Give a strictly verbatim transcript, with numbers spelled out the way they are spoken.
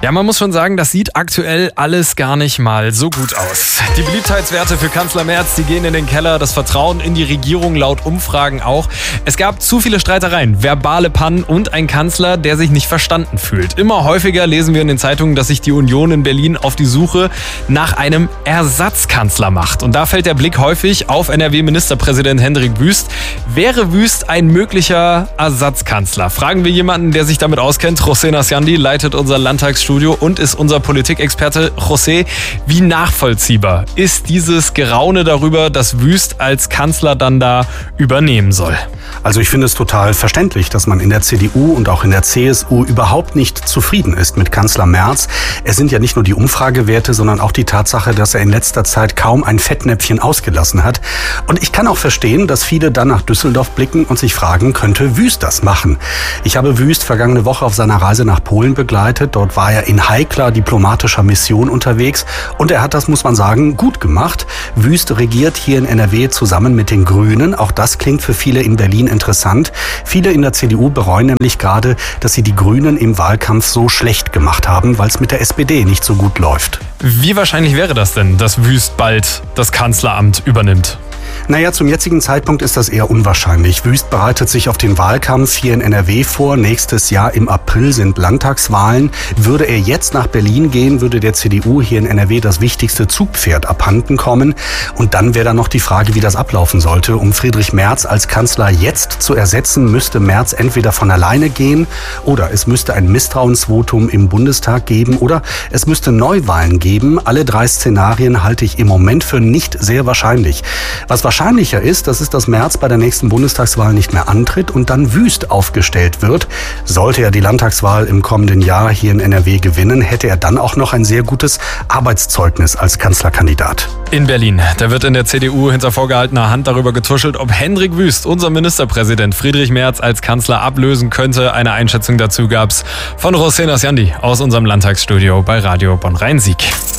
Ja, man muss schon sagen, das sieht aktuell alles gar nicht mal so gut aus. Die Beliebtheitswerte für Kanzler Merz, die gehen in den Keller, das Vertrauen in die Regierung laut Umfragen auch. Es gab zu viele Streitereien, verbale Pannen und ein Kanzler, der sich nicht verstanden fühlt. Immer häufiger lesen wir in den Zeitungen, dass sich die Union in Berlin auf die Suche nach einem Ersatzkanzler macht. Und da fällt der Blick häufig auf N R W-Ministerpräsident Hendrik Wüst. Wäre Wüst ein möglicher Ersatzkanzler? Fragen wir jemanden, der sich damit auskennt. José Nasciandi leitet unser Landtagsstudio und ist unser Politikexperte. José, wie nachvollziehbar ist dieses Geraune darüber, dass Wüst als Kanzler dann da übernehmen soll? Also ich finde es total verständlich, dass man in der C D U und auch in der C S U überhaupt nicht zufrieden ist mit Kanzler Merz. Es sind ja nicht nur die Umfragewerte, sondern auch die Tatsache, dass er in letzter Zeit kaum ein Fettnäpfchen ausgelassen hat. Und ich kann auch verstehen, dass viele dann nach Düsseldorf blicken und sich fragen, könnte Wüst das machen? Ich habe Wüst vergangene Woche auf seiner Reise nach Polen begleitet. Dort war er in heikler diplomatischer Mission unterwegs und er hat das, muss man sagen, gut gemacht. Wüst regiert hier in N R W zusammen mit den Grünen. Auch das klingt für viele in Berlin interessant. Viele in der C D U bereuen nämlich gerade, dass sie die Grünen im Wahlkampf so schlecht gemacht haben, weil es mit der S P D nicht so gut läuft. Wie wahrscheinlich wäre das denn, dass Wüst bald das Kanzleramt übernimmt? Naja, zum jetzigen Zeitpunkt ist das eher unwahrscheinlich. Wüst bereitet sich auf den Wahlkampf hier in N R W vor. Nächstes Jahr im April sind Landtagswahlen. Würde er jetzt nach Berlin gehen, würde der C D U hier in N R W das wichtigste Zugpferd abhanden kommen. Und dann wäre da noch die Frage, wie das ablaufen sollte. Um Friedrich Merz als Kanzler jetzt zu ersetzen, müsste Merz entweder von alleine gehen oder es müsste ein Misstrauensvotum im Bundestag geben oder es müsste Neuwahlen geben. Alle drei Szenarien halte ich im Moment für nicht sehr wahrscheinlich. Was wahrscheinlicher ist, das ist, dass Merz bei der nächsten Bundestagswahl nicht mehr antritt und dann Wüst aufgestellt wird. Sollte er die Landtagswahl im kommenden Jahr hier in N R W gewinnen, hätte er dann auch noch ein sehr gutes Arbeitszeugnis als Kanzlerkandidat. In Berlin, da wird in der C D U hinter vorgehaltener Hand darüber getuschelt, ob Hendrik Wüst, unser Ministerpräsident Friedrich Merz, als Kanzler ablösen könnte. Eine Einschätzung dazu gab's von José Nasciandi aus unserem Landtagsstudio bei Radio Bonn-Rhein-Sieg.